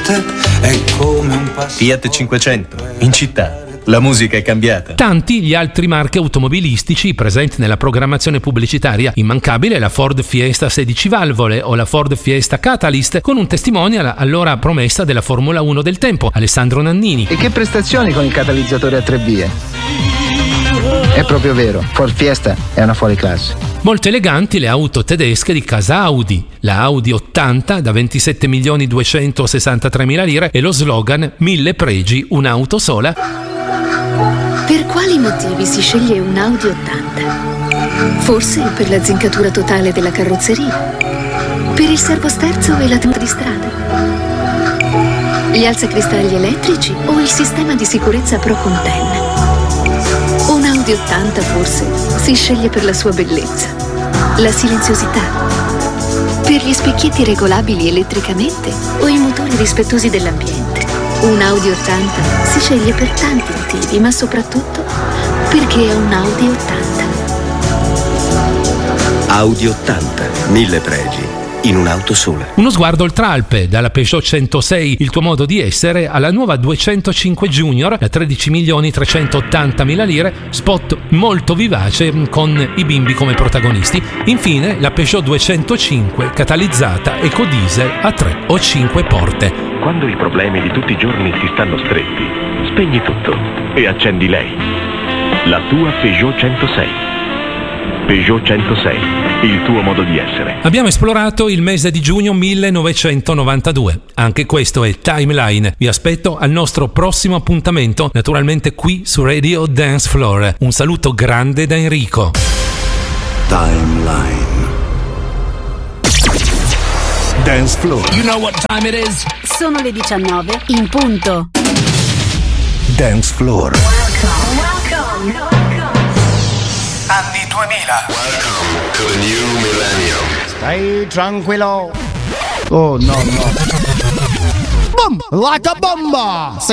notte è come un passaporto. Fiat 500, in città. La musica è cambiata. Tanti gli altri marchi automobilistici presenti nella programmazione pubblicitaria. Immancabile la Ford Fiesta 16 valvole o la Ford Fiesta Catalyst, con un testimonial allora promessa della Formula 1 del tempo, Alessandro Nannini. E che prestazioni con il catalizzatore a 3 vie? È proprio vero, Ford Fiesta è una fuori classe. Molto eleganti le auto tedesche di casa Audi, la Audi 80 da 27.263.000 lire e lo slogan 1000 pregi, un'auto sola. Per quali motivi si sceglie un Audi 80? Forse per la zincatura totale della carrozzeria, per il servosterzo e la tenuta di strada, gli alzacristalli elettrici o il sistema di sicurezza Pro Conten. Un Audi 80 forse si sceglie per la sua bellezza, la silenziosità, per gli specchietti regolabili elettricamente o i motori rispettosi dell'ambiente. Un Audi 80 si sceglie per tanti motivi, ma soprattutto perché è un Audi 80. Audi 80, 1000 pregi in un'auto sola. Uno sguardo oltre Alpe, dalla Peugeot 106, il tuo modo di essere, alla nuova 205 Junior da 13.380.000 lire, spot molto vivace con i bimbi come protagonisti. Infine la Peugeot 205 catalizzata ecodiesel a 3 o 5 porte. Quando i problemi di tutti i giorni ti stanno stretti, spegni tutto e accendi lei. La tua Peugeot 106. Peugeot 106, il tuo modo di essere. Abbiamo esplorato il mese di giugno 1992. Anche questo è Timeline. Vi aspetto al nostro prossimo appuntamento, naturalmente qui su Radio Dance Floor. Un saluto grande da Enrico. Timeline. Dance Floor. You know what time it is? Sono le 19 in punto. Dance Floor. Welcome. Anni 2000. Welcome to the new millennium. Stai tranquillo. Oh no. Boom! Like a bomba!